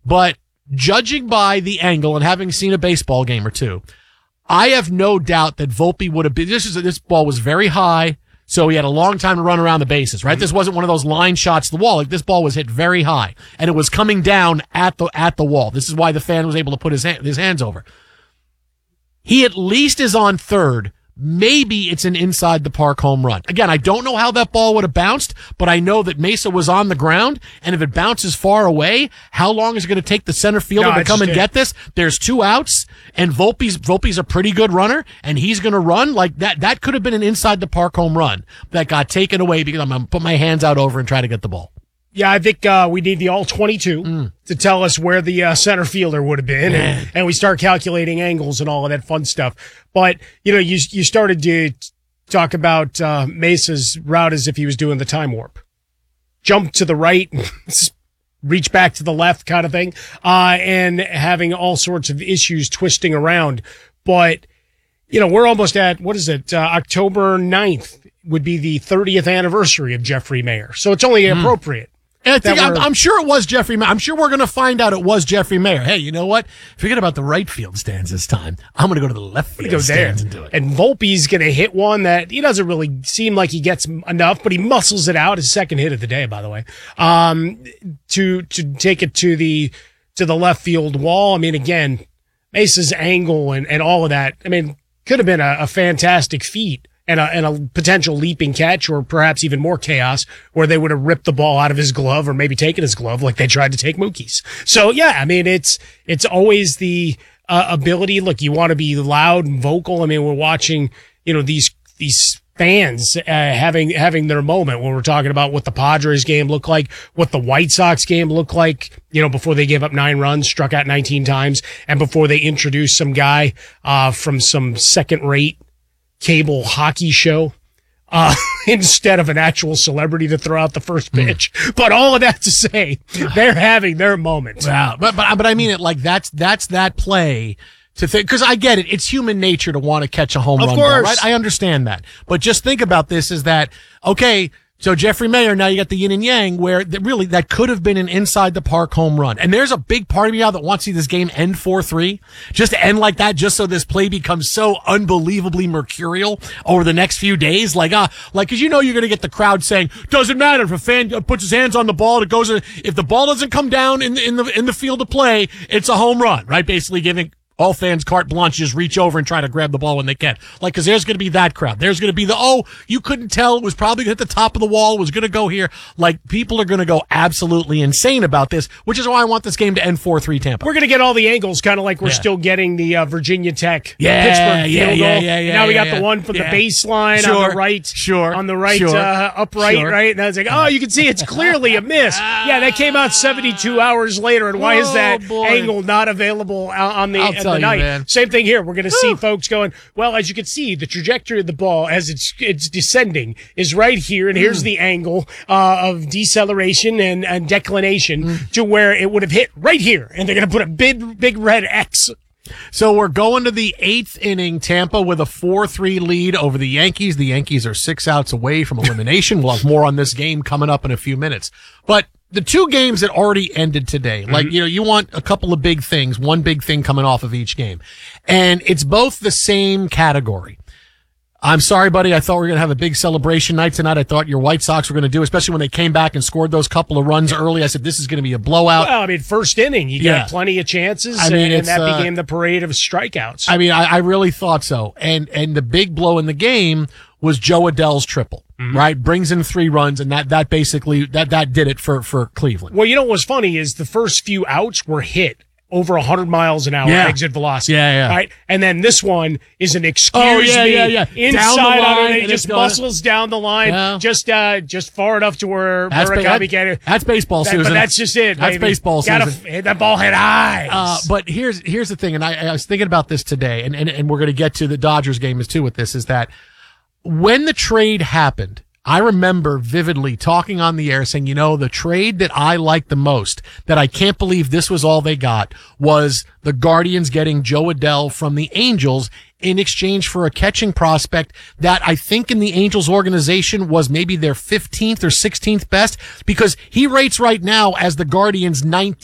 But judging by the angle and having seen a baseball game or two, I have no doubt that Volpe would have been, this ball was very high, so he had a long time to run around the bases, right? This wasn't one of those line shots to the wall. Like, this ball was hit very high, and it was coming down at the wall. This is why the fan was able to put his hands over. He at least is on third. Maybe it's an inside the park home run. Again, I don't know how that ball would have bounced, but I know that Mesa was on the ground, and if it bounces far away, how long is it going to take the center fielder to come and get this? There's 2 outs, and Volpe's a pretty good runner, and he's going to run like that. That could have been an inside the park home run that got taken away because I'm going to put my hands out over and try to get the ball. Yeah, I think we need the all 22 to tell us where the center fielder would have been, and we start calculating angles and all of that fun stuff. But you started to talk about Mesa's route as if he was doing the time warp, jump to the right, reach back to the left, kind of thing, and having all sorts of issues twisting around. But we're almost at October 9th would be the 30th anniversary of Jeffrey Mayer, so it's only appropriate. And I'm sure it was Jeffrey Mayer. I'm sure we're going to find out it was Jeffrey Mayer. Hey, you know what? Forget about the right field stands this time. I'm going to go to the left field stands and do it. And Volpe's going to hit one that he doesn't really seem like he gets enough, but he muscles it out. His second hit of the day, by the way, to take it to the left field wall. I mean, again, Mesa's angle and all of that. I mean, could have been a fantastic feat. And a potential leaping catch, or perhaps even more chaos, where they would have ripped the ball out of his glove, or maybe taken his glove like they tried to take Mookie's. So yeah, I mean, it's always the ability. Look, you want to be loud and vocal. I mean, we're watching, these fans having their moment when we're talking about what the Padres game looked like, what the White Sox game looked like, before they gave up 9 runs, struck out 19 times, and before they introduced some guy from some second-rate cable hockey show instead of an actual celebrity to throw out the first pitch. But all of that to say, they're having their moment. Wow. But I mean it like that's that play to think, because I get it. It's human nature to want to catch a home run ball, right? I understand that. But just think about this is that, okay, so Jeffrey Mayer, now you got the yin and yang where really that could have been an inside the park home run. And there's a big part of me now that wants to see this game end 4-3, just to end like that, just so this play becomes so unbelievably mercurial over the next few days. Cause you're going to get the crowd saying, doesn't matter if a fan puts his hands on the ball, it goes, if the ball doesn't come down in the field of play, it's a home run, right? Basically giving all fans carte blanche, just reach over and try to grab the ball when they can. Cause there's going to be that crowd. There's going to be you couldn't tell. It was probably going to hit the top of the wall. It was going to go here. People are going to go absolutely insane about this, which is why I want this game to end 4-3 Tampa. We're going to get all the angles, kind of like we're still getting the Virginia Tech Pittsburgh field goal. Now we got the one from the baseline on the right, upright, right? And I was like, you can see it's clearly a miss. That came out 72 hours later. And why is that angle not available on the night? Man. Same thing here. We're going to see folks going, well, as you can see, the trajectory of the ball as it's descending is right here, and here's the angle of deceleration and declination to where it would have hit right here, and they're going to put a big red X. So we're going to the 8th inning, Tampa with a 4-3 lead over the Yankees. The Yankees are 6 outs away from elimination. We'll have more on this game coming up in a few minutes. But the 2 games that already ended today, you want a couple of big things, one big thing coming off of each game. And it's both the same category. I'm sorry, buddy. I thought we were going to have a big celebration night tonight. I thought your White Sox were going to do, especially when they came back and scored those couple of runs early. I said, this is going to be a blowout. Well, I mean, first inning, you got plenty of chances, and that became the parade of strikeouts. I mean, I really thought so. And the big blow in the game was Joe Adell's triple, right? Brings in 3 runs, and that basically, that did it for Cleveland. Well, what's funny is the first few outs were hit over 100 miles an hour exit velocity. Right? And then this one is an inside on it. It just muscles down the line, just far enough to where Murakami can. That's baseball season. But that's just it. That's baseball season. Hit that ball hit high. But here's the thing, and I was thinking about this today, and we're going to get to the Dodgers game too with this, is that when the trade happened, I remember vividly talking on the air saying, the trade that I liked the most, that I can't believe this was all they got, was the Guardians getting Joe Adell from the Angels in exchange for a catching prospect that I think in the Angels organization was maybe their 15th or 16th best, because he rates right now as the Guardians' 19th